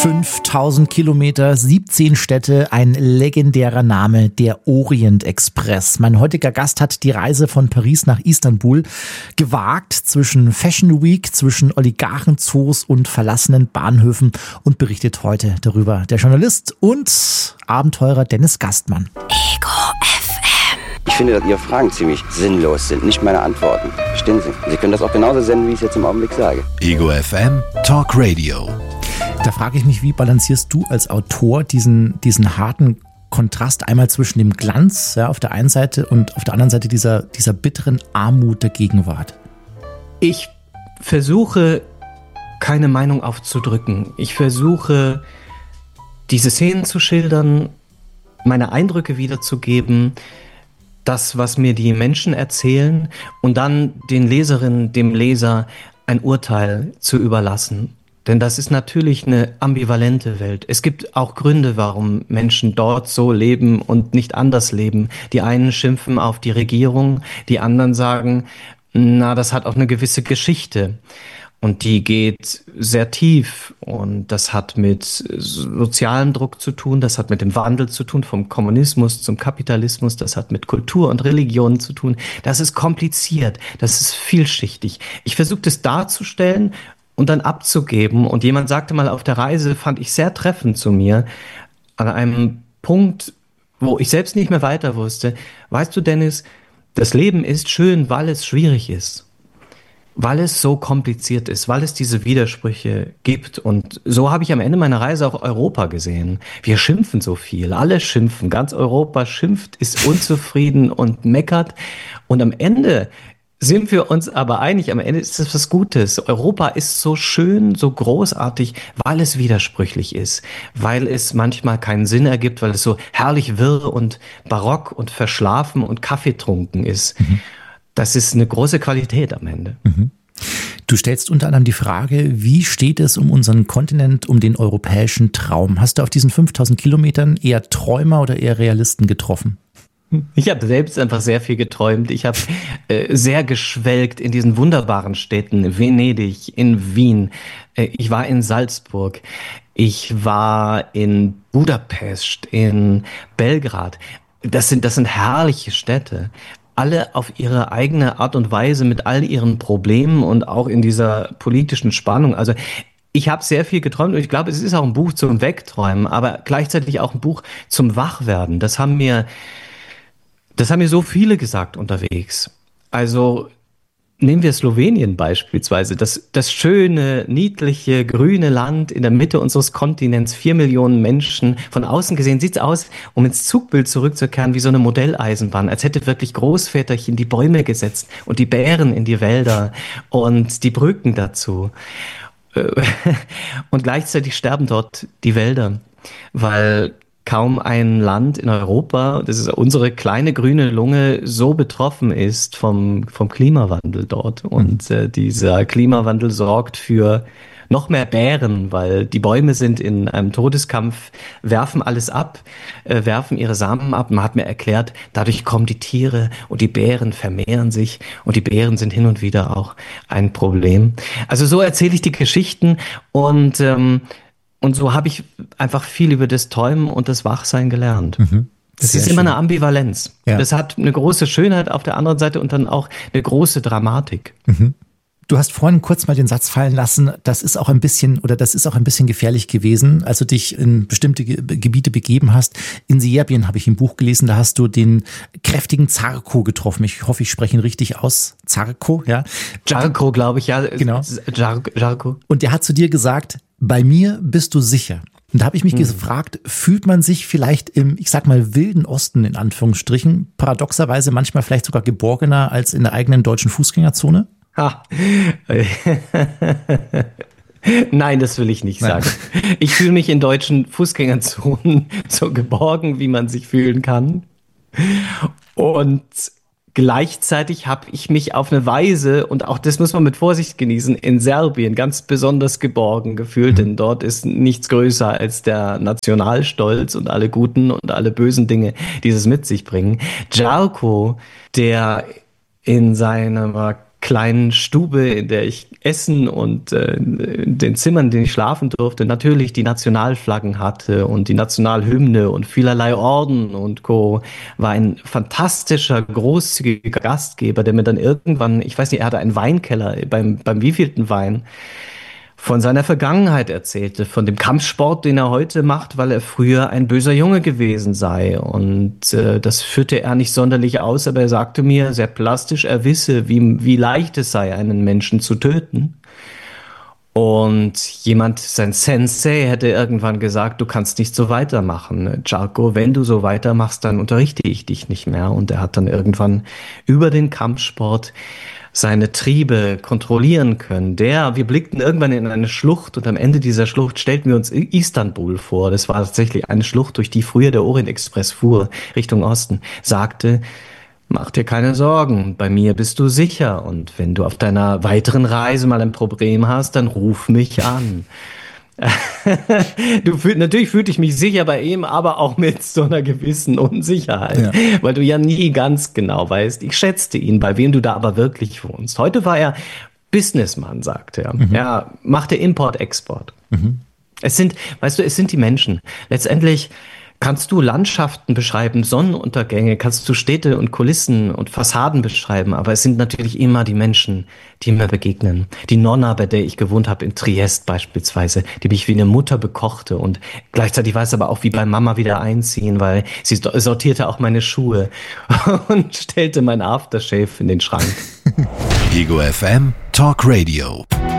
5000 Kilometer, 17 Städte, ein legendärer Name, der Orient Express. Mein heutiger Gast hat die Reise von Paris nach Istanbul gewagt, zwischen Fashion Week, zwischen Oligarchenzoos und verlassenen Bahnhöfen und berichtet heute darüber. Der Journalist und Abenteurer Dennis Gastmann. Ego FM. Ich finde, dass Ihre Fragen ziemlich sinnlos sind, nicht meine Antworten. Verstehen Sie? Sie können das auch genauso senden, wie ich es jetzt im Augenblick sage. Ego FM Talk Radio. Da frage ich mich, wie balancierst du als Autor diesen harten Kontrast einmal zwischen dem Glanz, ja, auf der einen Seite und auf der anderen Seite dieser bitteren Armut der Gegenwart? Ich versuche, keine Meinung aufzudrücken. Ich versuche, diese Szenen zu schildern, meine Eindrücke wiederzugeben, das, was mir die Menschen erzählen und dann den Leserinnen, dem Leser ein Urteil zu überlassen. Denn das ist natürlich eine ambivalente Welt. Es gibt auch Gründe, warum Menschen dort so leben und nicht anders leben. Die einen schimpfen auf die Regierung, die anderen sagen, na, das hat auch eine gewisse Geschichte. Und die geht sehr tief. Und das hat mit sozialem Druck zu tun, das hat mit dem Wandel zu tun, vom Kommunismus zum Kapitalismus, das hat mit Kultur und Religion zu tun. Das ist kompliziert, das ist vielschichtig. Ich versuche das darzustellen und dann abzugeben. Und jemand sagte mal auf der Reise, fand ich sehr treffend zu mir, an einem Punkt, wo ich selbst nicht mehr weiter wusste, weißt du, Dennis, das Leben ist schön, weil es schwierig ist. Weil es so kompliziert ist, weil es diese Widersprüche gibt. Und so habe ich am Ende meiner Reise auch Europa gesehen. Wir schimpfen so viel, alle schimpfen, ganz Europa schimpft, ist unzufrieden und meckert. Und am Ende sind wir uns aber einig, am Ende ist es was Gutes. Europa ist so schön, so großartig, weil es widersprüchlich ist, weil es manchmal keinen Sinn ergibt, weil es so herrlich wirr und barock und verschlafen und kaffeetrunken ist. Mhm. Das ist eine große Qualität am Ende. Mhm. Du stellst unter anderem die Frage, wie steht es um unseren Kontinent, um den europäischen Traum? Hast du auf diesen 5000 Kilometern eher Träumer oder eher Realisten getroffen? Ich habe selbst einfach sehr viel geträumt. Ich habe sehr geschwelgt in diesen wunderbaren Städten, Venedig, in Wien. Ich war in Salzburg. Ich war in Budapest, in Belgrad. Das sind herrliche Städte. Alle auf ihre eigene Art und Weise mit all ihren Problemen und auch in dieser politischen Spannung. Also ich habe sehr viel geträumt und ich glaube, es ist auch ein Buch zum Wegträumen, aber gleichzeitig auch ein Buch zum Wachwerden. Das haben mir so viele gesagt unterwegs. Also nehmen wir Slowenien beispielsweise. Das schöne, niedliche, grüne Land in der Mitte unseres Kontinents, 4 Millionen Menschen. Von außen gesehen sieht es aus, um ins Zugbild zurückzukehren, wie so eine Modelleisenbahn. Als hätte wirklich Großväterchen die Bäume gesetzt und die Bären in die Wälder und die Brücken dazu. Und gleichzeitig sterben dort die Wälder, weil kaum ein Land in Europa, das ist unsere kleine grüne Lunge, so betroffen ist vom Klimawandel dort. Und dieser Klimawandel sorgt für noch mehr Bären, weil die Bäume sind in einem Todeskampf, werfen alles ab, werfen ihre Samen ab. Man hat mir erklärt, dadurch kommen die Tiere und die Bären vermehren sich und die Bären sind hin und wieder auch ein Problem. Also so erzähle ich die Geschichten und so habe ich einfach viel über das Träumen und das Wachsein gelernt. Mhm. Das ist immer eine Ambivalenz. Ja. Das hat eine große Schönheit auf der anderen Seite und dann auch eine große Dramatik. Mhm. Du hast vorhin kurz mal den Satz fallen lassen, das ist auch ein bisschen gefährlich gewesen, als du dich in bestimmte Gebiete begeben hast. In Serbien habe ich im Buch gelesen, da hast du den kräftigen Zarko getroffen. Ich hoffe, ich spreche ihn richtig aus. Zarko, ja. Jarko, glaube ich, ja. Genau. Jarko. Und der hat zu dir gesagt, bei mir bist du sicher. Und da habe ich mich gefragt, fühlt man sich vielleicht im, ich sag mal, wilden Osten in Anführungsstrichen, paradoxerweise manchmal vielleicht sogar geborgener als in der eigenen deutschen Fußgängerzone? Ha. Nein, das will ich nicht sagen. Ich fühle mich in deutschen Fußgängerzonen so geborgen, wie man sich fühlen kann. Und gleichzeitig habe ich mich auf eine Weise, und auch das muss man mit Vorsicht genießen, in Serbien ganz besonders geborgen gefühlt, denn dort ist nichts größer als der Nationalstolz und alle guten und alle bösen Dinge, die es mit sich bringen. Jarko, der in seiner kleinen Stube, in der ich essen und in den Zimmern, in denen ich schlafen durfte, natürlich die Nationalflaggen hatte und die Nationalhymne und vielerlei Orden und Co. War ein fantastischer, großzügiger Gastgeber, der mir dann irgendwann, ich weiß nicht, er hatte einen Weinkeller beim wievielten Wein, von seiner Vergangenheit erzählte, von dem Kampfsport, den er heute macht, weil er früher ein böser Junge gewesen sei. Und das führte er nicht sonderlich aus, aber er sagte mir sehr plastisch, er wisse, wie leicht es sei, einen Menschen zu töten. Und sein Sensei, hätte irgendwann gesagt, du kannst nicht so weitermachen. Charco, wenn du so weitermachst, dann unterrichte ich dich nicht mehr. Und er hat dann irgendwann über den Kampfsport seine Triebe kontrollieren können. Wir blickten irgendwann in eine Schlucht und am Ende dieser Schlucht stellten wir uns Istanbul vor. Das war tatsächlich eine Schlucht, durch die früher der Orient-Express fuhr, Richtung Osten, sagte, mach dir keine Sorgen, bei mir bist du sicher und wenn du auf deiner weiteren Reise mal ein Problem hast, dann ruf mich an. Natürlich fühlte ich mich sicher bei ihm, aber auch mit so einer gewissen Unsicherheit, weil du ja nie ganz genau weißt. Ich schätzte ihn, bei wem du da aber wirklich wohnst. Heute war er Businessman, sagte er. Er machte Import-Export. Es sind die Menschen. Letztendlich kannst du Landschaften beschreiben, Sonnenuntergänge, kannst du Städte und Kulissen und Fassaden beschreiben, aber es sind natürlich immer die Menschen, die mir begegnen. Die Nonna, bei der ich gewohnt habe in Triest beispielsweise, die mich wie eine Mutter bekochte und gleichzeitig weiß aber auch, wie bei Mama wieder einziehen, weil sie sortierte auch meine Schuhe und stellte mein Aftershave in den Schrank. Ego FM Talk Radio.